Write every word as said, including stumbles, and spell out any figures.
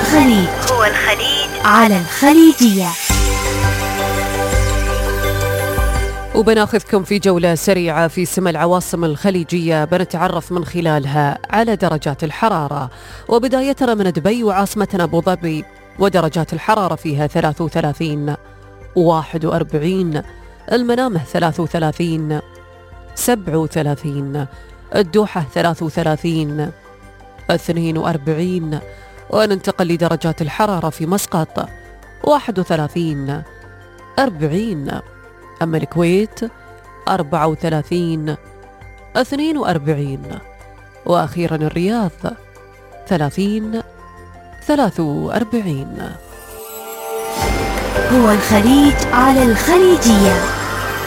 الخليج هو الخليج على الخليجية. وبناخذكم في جولة سريعة في سما العواصم الخليجية، بنتعرف من خلالها على درجات الحرارة. وبدايتنا من دبي وعاصمتنا أبو ظبي، ودرجات الحرارة فيها ثلاثة وثلاثين، واحد وأربعين، المنامة ثلاثة وثلاثين، سبعة وثلاثين، الدوحة ثلاثة وثلاثين، اثنين وأربعين. وننتقل لدرجات الحرارة في مسقط واحد وثلاثين، أربعين. أما الكويت أربعة وثلاثين، اثنين وأربعين. وأخيرا الرياض ثلاثين، ثلاثة وأربعين. هو الخليج على الخليجية.